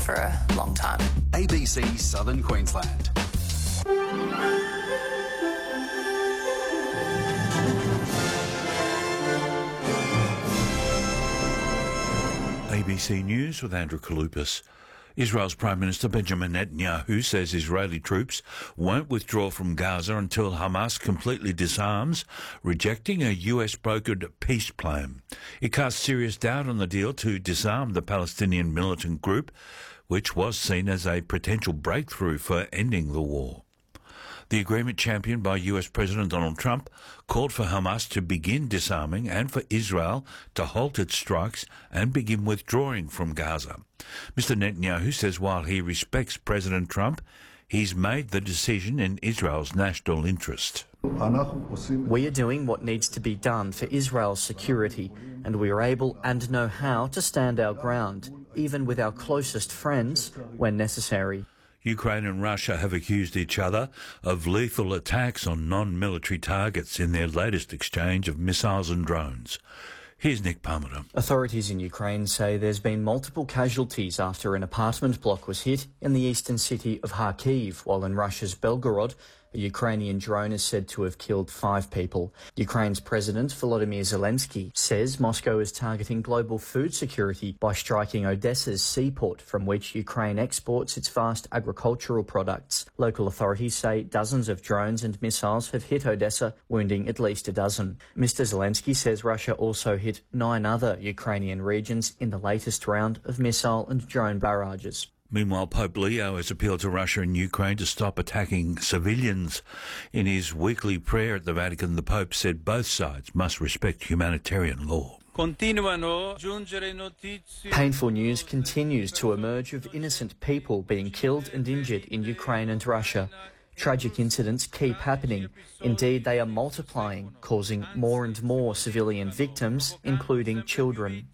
for a long time. ABC Southern Queensland. ABC News with Andrew Kaloupas. Israel's Prime Minister Benjamin Netanyahu says Israeli troops won't withdraw from Gaza until Hamas completely disarms, rejecting a US-brokered peace plan. It casts serious doubt on the deal to disarm the Palestinian militant group, which was seen as a potential breakthrough for ending the war. The agreement championed by US President Donald Trump called for Hamas to begin disarming and for Israel to halt its strikes and begin withdrawing from Gaza. Mr. Netanyahu says while he respects President Trump, he's made the decision in Israel's national interest. We are doing what needs to be done for Israel's security, and we are able and know how to stand our ground, even with our closest friends, when necessary. Ukraine and Russia have accused each other of lethal attacks on non-military targets in their latest exchange of missiles and drones. Here's Nick Parmenter. Authorities in Ukraine say there's been multiple casualties after an apartment block was hit in the eastern city of Kharkiv, while in Russia's Belgorod, a Ukrainian drone is said to have killed 5 people. Ukraine's President Volodymyr Zelensky says Moscow is targeting global food security by striking Odessa's seaport, from which Ukraine exports its vast agricultural products. Local authorities say dozens of drones and missiles have hit Odessa, wounding at least a dozen. Mr. Zelensky says Russia also hit 9 other Ukrainian regions in the latest round of missile and drone barrages. Meanwhile, Pope Leo has appealed to Russia and Ukraine to stop attacking civilians. In his weekly prayer at the Vatican, the Pope said both sides must respect humanitarian law. Painful news continues to emerge of innocent people being killed and injured in Ukraine and Russia. Tragic incidents keep happening. Indeed, they are multiplying, causing more and more civilian victims, including children.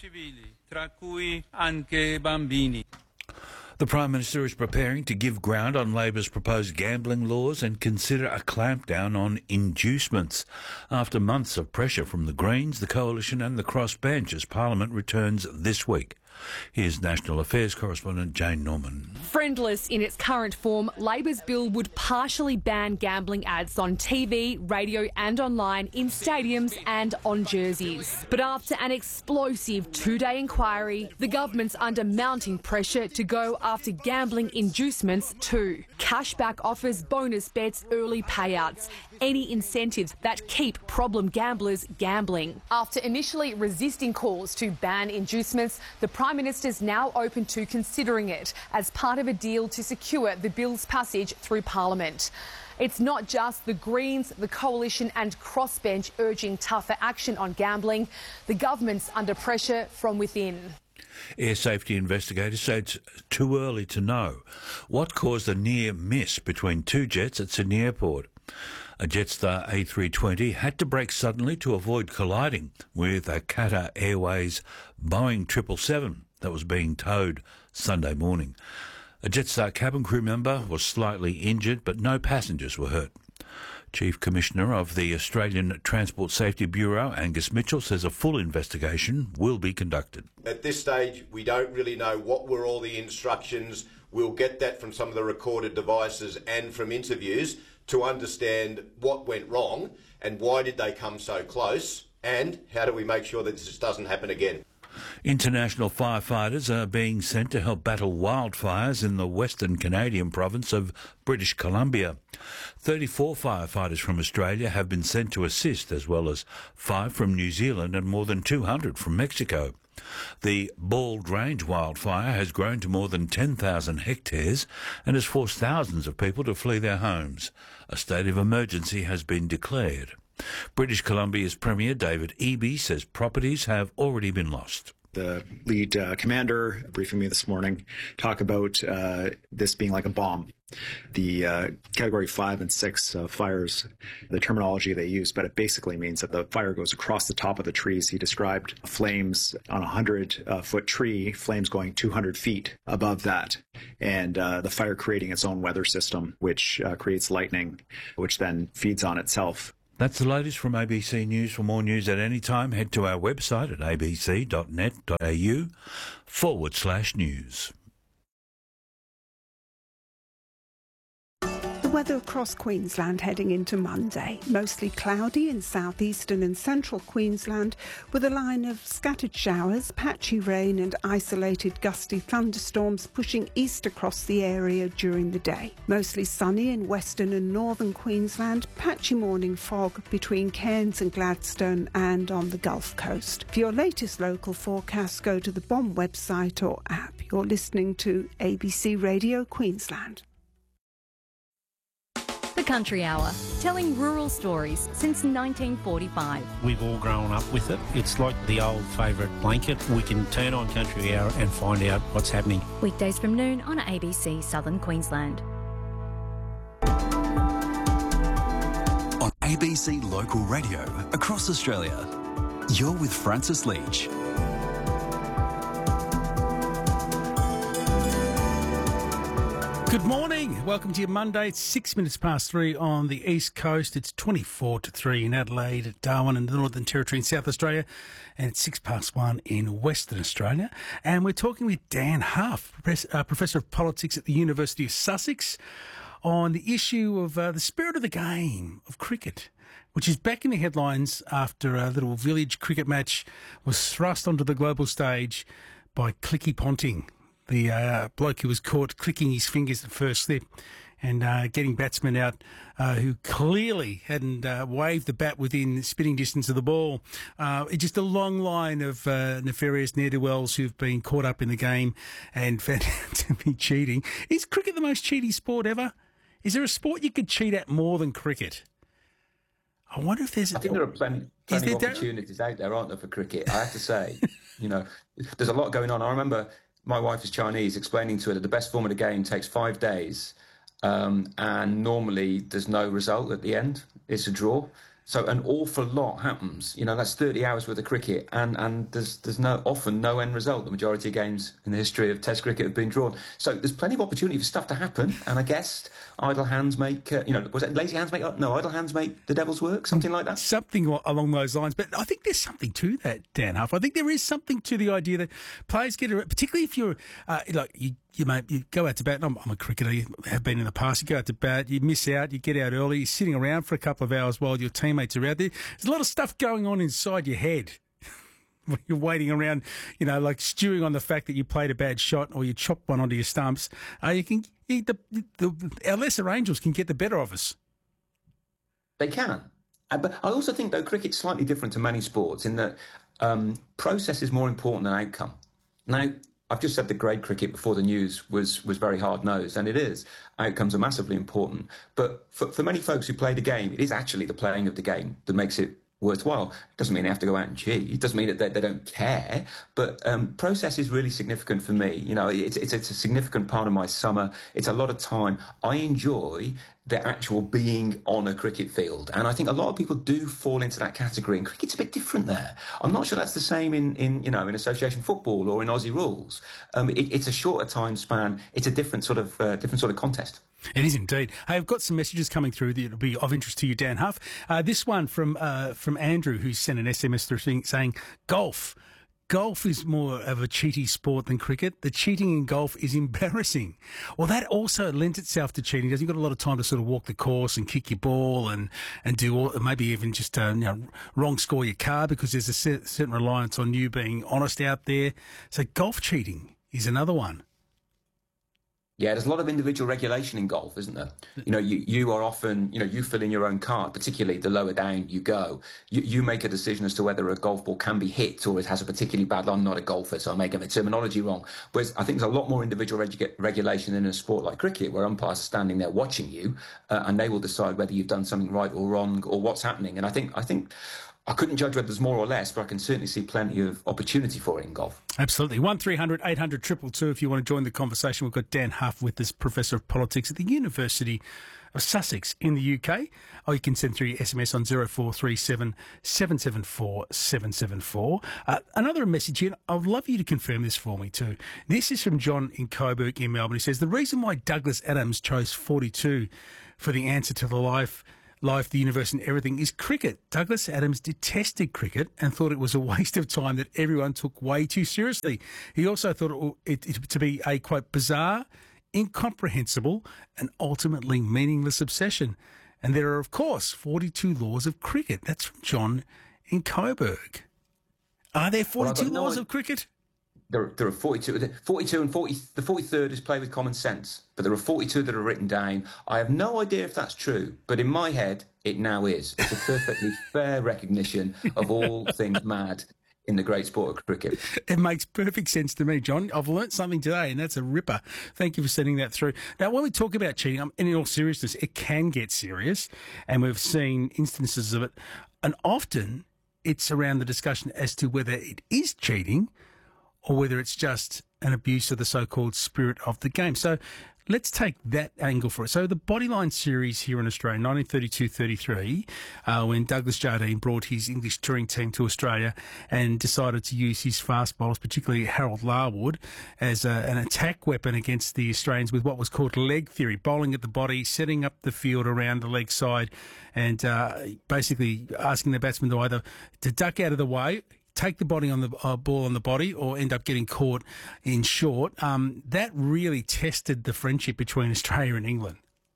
The Prime Minister is preparing to give ground on Labor's proposed gambling laws and consider a clampdown on inducements. After months of pressure from the Greens, the Coalition and the Crossbench as Parliament returns this week. Here's National Affairs correspondent Jane Norman. Friendless in its current form, Labor's bill would partially ban gambling ads on TV, radio and online, in stadiums and on jerseys. But after an explosive 2-day inquiry, the government's under mounting pressure to go after gambling inducements too. Cashback offers, bonus bets, early payouts, any incentives that keep problem gamblers gambling. After initially resisting calls to ban inducements, the Prime Minister's now open to considering it as part of a deal to secure the bill's passage through Parliament. It's not just the Greens, the Coalition and Crossbench urging tougher action on gambling. The government's under pressure from within. Air safety investigators say it's too early to know what caused a near miss between 2 jets at Sydney Airport. A Jetstar A320 had to brake suddenly to avoid colliding with a Qatar Airways Boeing 777 that was being towed Sunday morning. A Jetstar cabin crew member was slightly injured, but no passengers were hurt. Chief Commissioner of the Australian Transport Safety Bureau, Angus Mitchell, says a full investigation will be conducted. At this stage, we don't really know what were all the instructions. We'll get that from some of the recorded devices and from interviews to understand what went wrong and why did they come so close and how do we make sure that this doesn't happen again. International firefighters are being sent to help battle wildfires in the Western Canadian province of British Columbia. 34 firefighters from Australia have been sent to assist, as well as 5 from New Zealand and more than 200 from Mexico. The Bald Range wildfire has grown to more than 10,000 hectares and has forced thousands of people to flee their homes. A state of emergency has been declared. British Columbia's Premier David Eby says properties have already been lost. The lead commander briefing me this morning talk about this being like a bomb. The Category 5 and 6 fires, the terminology they use, but it basically means that the fire goes across the top of the trees. He described flames on a 100-foot tree, flames going 200 feet above that, and the fire creating its own weather system, which creates lightning, which then feeds on itself. That's the latest from ABC News. For more news at any time, head to our website at abc.net.au/news. weather across Queensland heading into Monday. Mostly cloudy in southeastern and central Queensland with a line of scattered showers, patchy rain and isolated gusty thunderstorms pushing east across the area during the day. Mostly sunny in western and northern Queensland, patchy morning fog between Cairns and Gladstone and on the Gulf Coast. For your latest local forecast, go to the BOM website or app. You're listening to ABC Radio Queensland. The Country Hour, telling rural stories since 1945. We've all grown up with it. It's like the old favourite blanket. We can turn on Country Hour and find out what's happening. Weekdays from noon on ABC Southern Queensland. On ABC Local Radio across Australia, you're with Francis Leach. Good morning. Welcome to your Monday. It's 6 minutes past 3 on the East Coast. It's 24 to 3 in Adelaide, Darwin and the Northern Territory in South Australia. And it's 6 past 1 in Western Australia. And we're talking with Dan Huff, Professor of Politics at the University of Sussex, on the issue of the spirit of the game of cricket, which is back in the headlines after a little village cricket match was thrust onto the global stage by Clicky Ponting, the bloke who was caught clicking his fingers at first slip and getting batsmen out who clearly hadn't waved the bat within spitting distance of the ball. It's just a long line of nefarious ne'er-do-wells who've been caught up in the game and found out to be cheating. Is cricket the most cheaty sport ever? Is there a sport you could cheat at more than cricket? I wonder if there's... I think there are plenty of opportunities out there, aren't there, for cricket? I have to say, there's a lot going on. I remember... My wife is Chinese, explaining to her that the best form of the game takes 5 days, and normally there's no result at the end. It's a draw. So an awful lot happens. That's 30 hours worth of cricket, and there's often no end result. The majority of games in the history of Test cricket have been drawn. So there's plenty of opportunity for stuff to happen. And I guess idle hands make, was it lazy hands make? No, idle hands make the devil's work. Something like that. Something along those lines. But I think there's something to that, Dan Huff. I think there is something to the idea that players get, particularly if you're you go out to bat. I'm a cricketer, you have been in the past. You go out to bat, you miss out, you get out early, you're sitting around for a couple of hours while your teammates are out there. There's a lot of stuff going on inside your head. You're waiting around, like stewing on the fact that you played a bad shot or you chopped one onto your stumps. Our lesser angels can get the better of us. They can. But I also think, though, cricket's slightly different to many sports in that process is more important than outcome. Now, I've just said that grade cricket before the news was very hard-nosed, and it is. Outcomes are massively important. But for many folks who play the game, it is actually the playing of the game that makes it worthwhile. It doesn't mean they have to go out and cheat. It doesn't mean that they don't care. But process is really significant for me. It's a significant part of my summer. It's a lot of time. I enjoy the actual being on a cricket field. And I think a lot of people do fall into that category. And cricket's a bit different there. I'm not sure that's the same in association football or in Aussie rules. It's a shorter time span. It's a different sort of contest. It is indeed. Hey, I've got some messages coming through that will be of interest to you, Dan Huff. This one from Andrew, who sent an SMS through saying, golf. Golf is more of a cheaty sport than cricket. The cheating in golf is embarrassing. Well, that also lends itself to cheating. You've got a lot of time to sort of walk the course and kick your ball and do all, maybe even just wrong score your car because there's a certain reliance on you being honest out there. So golf cheating is another one. Yeah, there's a lot of individual regulation in golf, isn't there? You are often, you fill in your own card, particularly the lower down you go. You make a decision as to whether a golf ball can be hit or it has a particularly bad line. I'm not a golfer, so I may get the terminology wrong. Whereas I think there's a lot more individual regulation in a sport like cricket, where umpires are standing there watching you, and they will decide whether you've done something right or wrong or what's happening. And I think I couldn't judge whether there's more or less, but I can certainly see plenty of opportunity for it in golf. Absolutely. 1300 800 222 if you want to join the conversation. We've got Dan Huff with us, Professor of Politics at the University of Sussex in the UK. Or you can send through your SMS on 0437 774 774. Another message here, I'd love you to confirm this for me too. This is from John in Coburg in Melbourne. He says, the reason why Douglas Adams chose 42 for the answer to the life, the universe and everything is cricket. Douglas Adams detested cricket and thought it was a waste of time that everyone took way too seriously. He also thought it to be a, quote, bizarre, incomprehensible and ultimately meaningless obsession. And there are, of course, 42 laws of cricket. That's from John in Coburg. Are there 42 laws of cricket? There are 42. 42 and 40. The 43rd is play with common sense, but there are 42 that are written down. I have no idea if that's true, but in my head, it now is. It's a perfectly fair recognition of all things mad in the great sport of cricket. It makes perfect sense to me, John. I've learnt something today, and that's a ripper. Thank you for sending that through. Now, when we talk about cheating, and in all seriousness, it can get serious, and we've seen instances of it, and often it's around the discussion as to whether it is cheating or whether it's just an abuse of the so-called spirit of the game. So let's take that angle for it. So the Bodyline series here in Australia, 1932-33, when Douglas Jardine brought his English touring team to Australia and decided to use his fast bowlers, particularly Harold Larwood, as an attack weapon against the Australians with what was called leg theory, bowling at the body, setting up the field around the leg side, and basically asking the batsman to either to duck out of the way, take the body on the ball on the body, or end up getting caught in short. That really tested the friendship between Australia and England.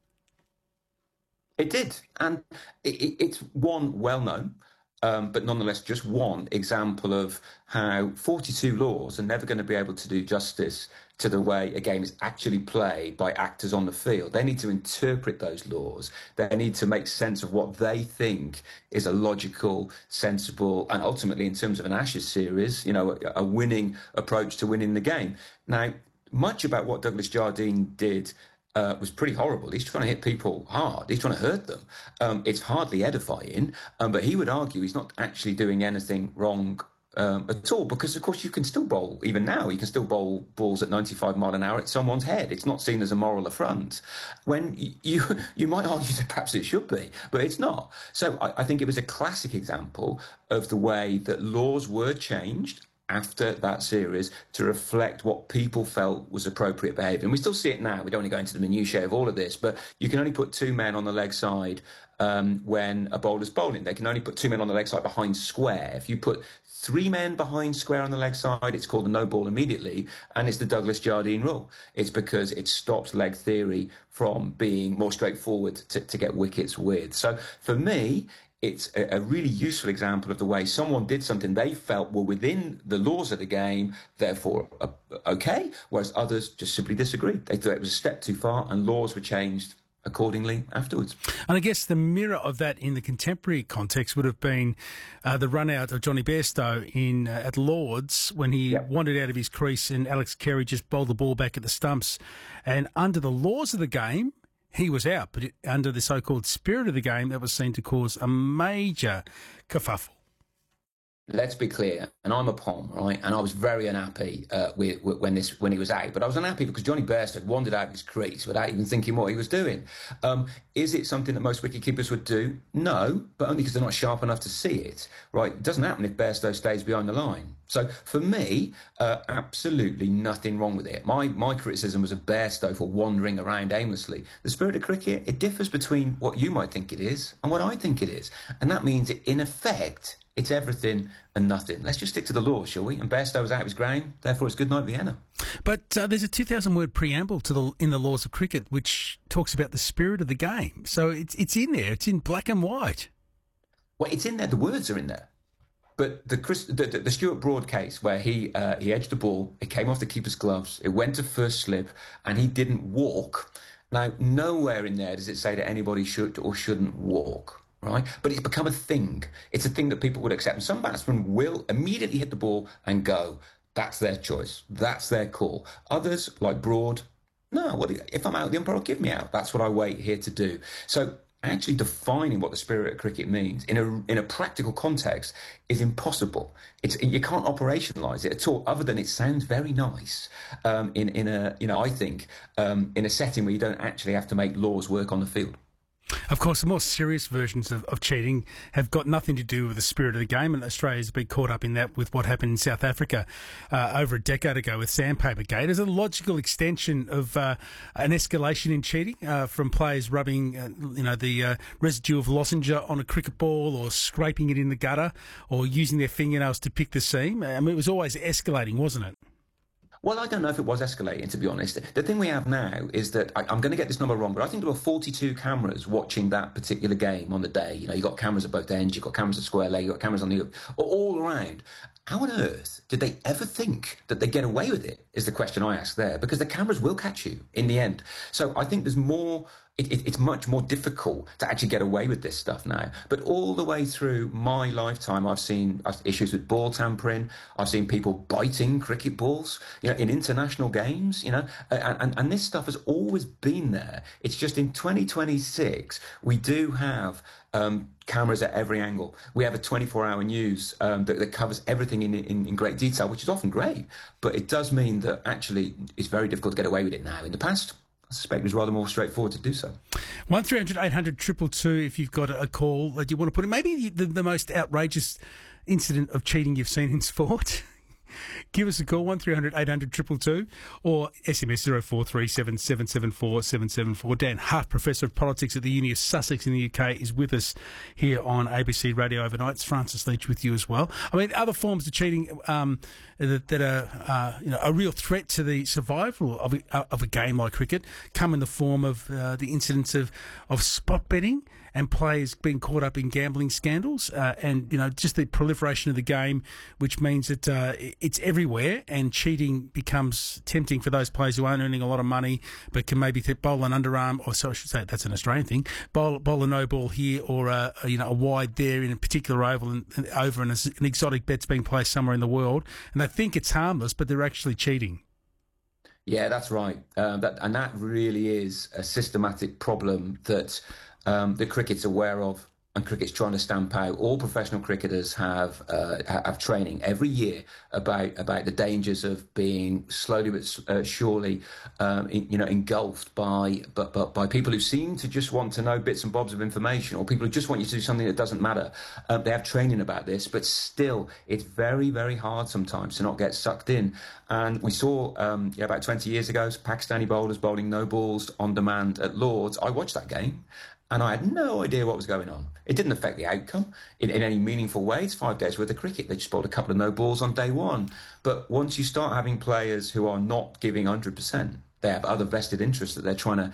It did, and it's one well-known, but nonetheless just one example of how 42 laws are never going to be able to do justice to the way a game is actually played by actors on the field. They need to interpret those laws. They need to make sense of what they think is a logical, sensible, and ultimately, in terms of an Ashes series, a winning approach to winning the game. Now, much about what Douglas Jardine did was pretty horrible. He's trying to hit people hard. He's trying to hurt them. It's hardly edifying, but he would argue he's not actually doing anything wrong at all, because of course you can still bowl, even now you can still bowl balls at 95 mile an hour at someone's head. It's not seen as a moral affront, when you might argue that perhaps it should be, but it's not. So I think it was a classic example of the way that laws were changed after that series to reflect what people felt was appropriate behaviour. And we still see it now. We don't want to go into the minutiae of all of this, but you can only put two men on the leg side when a bowler's bowling. They can only put two men on the leg side behind square. If you put three men behind square on the leg side, it's called a no ball immediately, and it's the Douglas Jardine rule. It's because it stops leg theory from being more straightforward to get wickets with. So for me, it's a really useful example of the way someone did something they felt were within the laws of the game, therefore okay, whereas others just simply disagreed. They thought it was a step too far, and laws were changed accordingly afterwards. And I guess the mirror of that in the contemporary context would have been the run out of Johnny Bairstow at Lords when he wandered out of his crease and Alex Carey just bowled the ball back at the stumps. And under the laws of the game, he was out, but under the so-called spirit of the game, that was seen to cause a major kerfuffle. Let's be clear, and I'm a Pom, right? And I was very unhappy when he was out. But I was unhappy because Johnny Bairstow had wandered out of his crease without even thinking what he was doing. Is it something that most wicketkeepers would do? No, but only because they're not sharp enough to see it, right? It doesn't happen if Bairstow stays behind the line. So for me, absolutely nothing wrong with it. My criticism was of Bairstow for wandering around aimlessly. The spirit of cricket, it differs between what you might think it is and what I think it is. And that means, in effect, it's everything and nothing. Let's just stick to the law, shall we? And Bairstow was out of his ground, therefore it's good night Vienna. But there's a 2,000-word preamble in the laws of cricket which talks about the spirit of the game. So it's in there. It's in black and white. Well, it's in there. The words are in there. But the Stuart Broad case, where he edged the ball, it came off the keeper's gloves, it went to first slip, and he didn't walk. Now, nowhere in there does it say that anybody should or shouldn't walk. Right? But it's become a thing. It's a thing that people would accept. And some batsmen will immediately hit the ball and go. That's their choice. That's their call. Others, like Broad, no, if I'm out, the umpire will give me out. That's what I wait here to do. So actually defining what the spirit of cricket means in a practical context is impossible. You can't operationalise it at all, other than it sounds very nice in a setting where you don't actually have to make laws work on the field. Of course, the more serious versions of cheating have got nothing to do with the spirit of the game, and Australia's been caught up in that with what happened in South Africa over a decade ago with Sandpaper Gate. As a logical extension of an escalation in cheating from players rubbing the residue of lozenge on a cricket ball or scraping it in the gutter or using their fingernails to pick the seam. I mean, it was always escalating, wasn't it? Well, I don't know if it was escalating, to be honest. The thing we have now is that, I'm going to get this number wrong, but I think there were 42 cameras watching that particular game on the day. You know, you've got cameras at both ends, you've got cameras at square leg, you've got cameras on the all around. How on earth did they ever think that they'd get away with it, is the question I ask there, because the cameras will catch you in the end. So I think there's more... It's much more difficult to actually get away with this stuff now. But all the way through my lifetime, I've seen issues with ball tampering. I've seen people biting cricket balls, you know, in international games, you know, and this stuff has always been there. It's just in 2026, we do have cameras at every angle. We have a 24-hour news that covers everything in great detail, which is often great. But it does mean that actually it's very difficult to get away with it now. In the past, I suspect it was rather more straightforward to do so. 1300 800 222 if you've got a call that you want to put in. Maybe the most outrageous incident of cheating you've seen in sport. Give us a call, 1300 800 222, or SMS 0437 774 774. Dan Huff, Professor of Politics at the Uni of Sussex in the UK, is with us here on ABC Radio Overnight. It's Francis Leach with you as well. I mean, other forms of cheating that are a real threat to the survival of a game like cricket come in the form of the incidents of spot betting and players being caught up in gambling scandals, and just the proliferation of the game, which means that it's everywhere, and cheating becomes tempting for those players who aren't earning a lot of money but can maybe bowl an underarm, or so I should say, that's an Australian thing, bowl a no ball here, or a wide there in a particular oval and over, and an exotic bet's being placed somewhere in the world, and they think it's harmless, but they're actually cheating. Yeah, that's right. That really is a systematic problem that the cricket's aware of, and cricket's trying to stamp out. All professional cricketers have training every year about the dangers of being slowly but surely, engulfed by people who seem to just want to know bits and bobs of information, or people who just want you to do something that doesn't matter. They have training about this, but still, it's very, very hard sometimes to not get sucked in. And we saw about 20 years ago, Pakistani bowlers bowling no balls on demand at Lords. I watched that game, and I had no idea what was going on. It didn't affect the outcome in any meaningful way. It's 5 days worth of cricket. They just bowled a couple of no balls on day one. But once you start having players who are not giving 100%, they have other vested interests that they're trying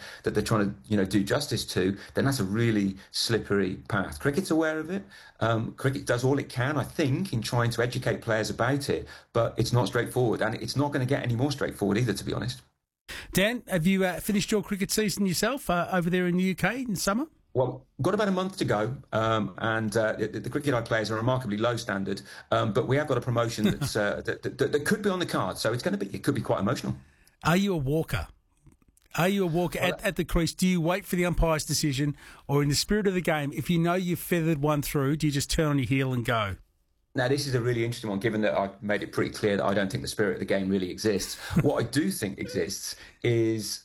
to do justice to, then that's a really slippery path. Cricket's aware of it. Cricket does all it can, I think, in trying to educate players about it, but it's not straightforward, and it's not going to get any more straightforward either, to be honest. Dan, have you finished your cricket season yourself over there in the UK in summer? Well, got about a month to go, and the cricket I play is a remarkably low standard, but we have got a promotion that's, that could be on the card, so it could be quite emotional. Are you a walker? Are you a walker at the crease? Do you wait for the umpire's decision, or in the spirit of the game, if you know you've feathered one through, do you just turn on your heel and go? Now, this is a really interesting one, given that I've made it pretty clear that I don't think the spirit of the game really exists. What I do think exists is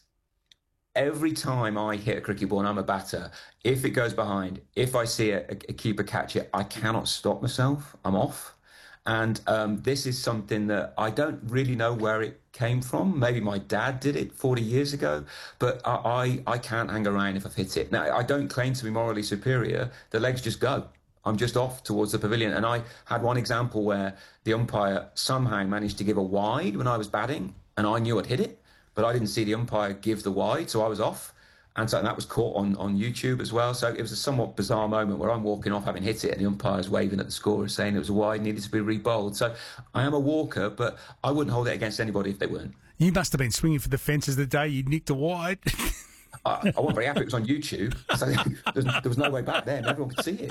every time I hit a cricket ball and I'm a batter, if it goes behind, if I see a keeper catch it, I cannot stop myself. I'm off. And this is something that I don't really know where it came from. Maybe my dad did it 40 years ago, but I can't hang around if I've hit it. Now, I don't claim to be morally superior. The legs just go. I'm just off towards the pavilion. And I had one example where the umpire somehow managed to give a wide when I was batting, and I knew I'd hit it, but I didn't see the umpire give the wide, so I was off. And so that was caught on YouTube as well. So it was a somewhat bizarre moment where I'm walking off having hit it, and the umpire's waving at the scorer saying it was a wide, needed to be re-bowled. So I am a walker, but I wouldn't hold it against anybody if they weren't. You must have been swinging for the fences the day you nicked a wide. I wasn't very happy it was on YouTube, so there was no way back then. Everyone could see it.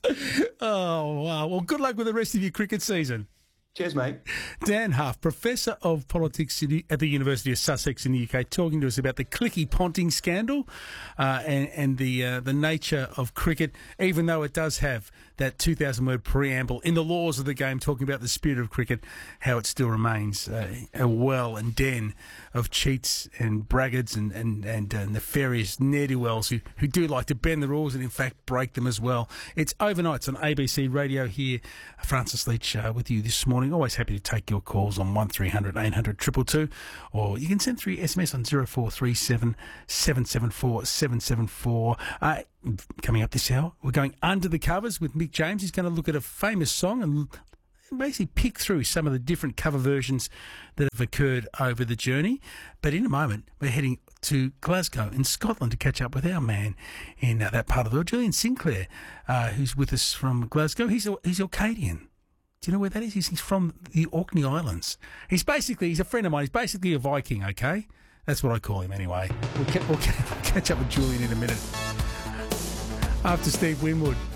Oh, wow. Well, good luck with the rest of your cricket season. Cheers, mate. Dan Huff, Professor of Politics at the University of Sussex in the UK, talking to us about the Clicky Ponting scandal and the nature of cricket, even though it does have that 2,000-word preamble in the laws of the game talking about the spirit of cricket, how it still remains a well and den of cheats and braggarts and nefarious ne'er-do-wells who do like to bend the rules and, in fact, break them as well. It's Overnights on ABC Radio here. Francis Leach with you this morning. Always happy to take your calls on 1300 800 222, or you can send through SMS on 0437 774 774. Coming up this hour, we're going under the covers with Mick James. He's going to look at a famous song and basically pick through some of the different cover versions that have occurred over the journey. But in a moment, we're heading to Glasgow in Scotland to catch up with our man in that part of the world, Julian Sinclair, who's with us from Glasgow. He's Orcadian. Do you know where that is? He's from the Orkney Islands. He's a friend of mine. He's basically a Viking, okay? That's what I call him anyway. We'll catch up with Julian in a minute. After Steve Winwood.